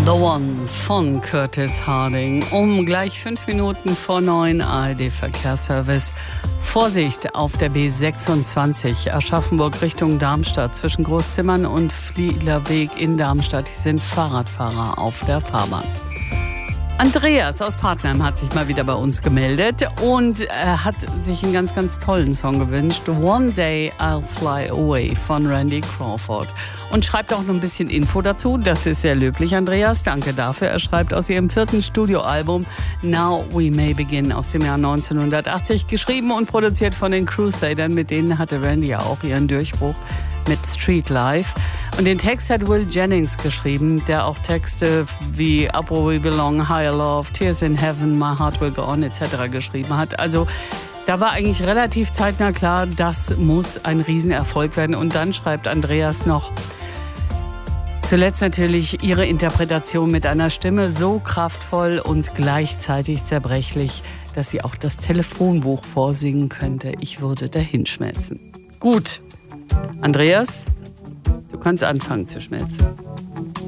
The One von Curtis Harding. Gleich 5 Minuten vor 9 ARD-Verkehrsservice. Vorsicht auf der B26 Aschaffenburg Richtung Darmstadt zwischen Großzimmern und Flielerweg in Darmstadt. Hier sind Fahrradfahrer auf der Fahrbahn. Andreas aus Partnheim hat sich mal wieder bei uns gemeldet und er hat sich einen ganz, ganz tollen Song gewünscht. One Day I'll Fly Away von Randy Crawford. Und schreibt auch noch ein bisschen Info dazu. Das ist sehr löblich, Andreas. Danke dafür. Er schreibt aus ihrem 4. Studioalbum Now We May Begin aus dem Jahr 1980. Geschrieben und produziert von den Crusadern. Mit denen hatte Randy ja auch ihren Durchbruch mit Street Life. Und den Text hat Will Jennings geschrieben, der auch Texte wie Up Where We Belong, Higher Love, Tears in Heaven, My Heart Will Go On etc. geschrieben hat. Also da war eigentlich relativ zeitnah klar, das muss ein Riesenerfolg werden. Und dann schreibt Andreas noch, zuletzt natürlich ihre Interpretation mit einer Stimme so kraftvoll und gleichzeitig zerbrechlich, dass sie auch das Telefonbuch vorsingen könnte. Ich würde dahinschmelzen. Gut, Andreas, du kannst anfangen zu schmelzen.